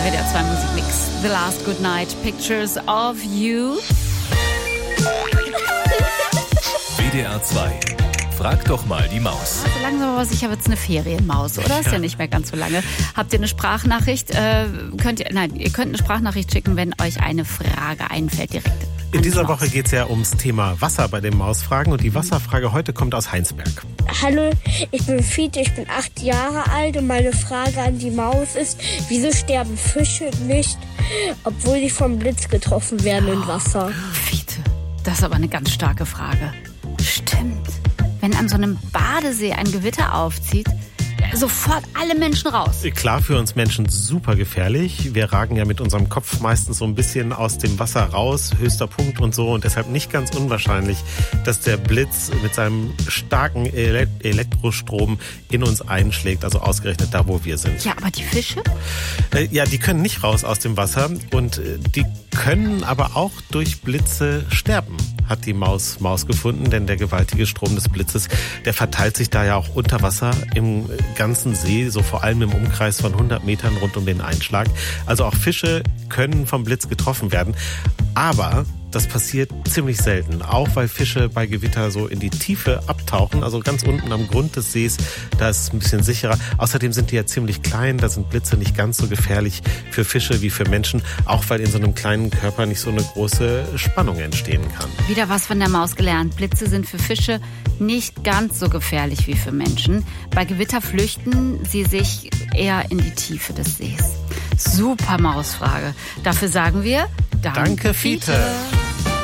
WDR 2 Musikmix, The Last Goodnight, Pictures of You. WDR 2, frag doch mal die Maus. Also langsam aber sicher wird es eine Ferienmaus, oder? Ist ja nicht mehr ganz so lange. Habt ihr eine Sprachnachricht? Ihr könnt eine Sprachnachricht schicken, wenn euch eine Frage einfällt direkt. In dieser Woche geht es ja ums Thema Wasser bei den Mausfragen und die Wasserfrage heute kommt aus Heinsberg. Hallo, ich bin Fiete, ich bin 8 Jahre alt und meine Frage an die Maus ist, wieso sterben Fische nicht, obwohl sie vom Blitz getroffen werden im Wasser? Fiete, das ist aber eine ganz starke Frage. Stimmt. Wenn an so einem Badesee ein Gewitter aufzieht, sofort alle Menschen raus. Klar, für uns Menschen super gefährlich. Wir ragen ja mit unserem Kopf meistens so ein bisschen aus dem Wasser raus, höchster Punkt und so. Und deshalb nicht ganz unwahrscheinlich, dass der Blitz mit seinem starken Elektrostrom in uns einschlägt. Also ausgerechnet da, wo wir sind. Ja, aber die Fische? Ja, die können nicht raus aus dem Wasser. Und die können aber auch durch Blitze sterben, hat die Maus gefunden. Denn der gewaltige Strom des Blitzes, der verteilt sich da ja auch unter Wasser im ganzen See, so vor allem im Umkreis von 100 Metern rund um den Einschlag. Also auch Fische können vom Blitz getroffen werden. Aber das passiert ziemlich selten, auch weil Fische bei Gewitter so in die Tiefe abtauchen, also ganz unten am Grund des Sees, da ist es ein bisschen sicherer. Außerdem sind die ja ziemlich klein, da sind Blitze nicht ganz so gefährlich für Fische wie für Menschen, auch weil in so einem kleinen Körper nicht so eine große Spannung entstehen kann. Wieder was von der Maus gelernt. Blitze sind für Fische nicht ganz so gefährlich wie für Menschen. Bei Gewitter flüchten sie sich eher in die Tiefe des Sees. Super Mausfrage. Dafür sagen wir Danke, Fiete.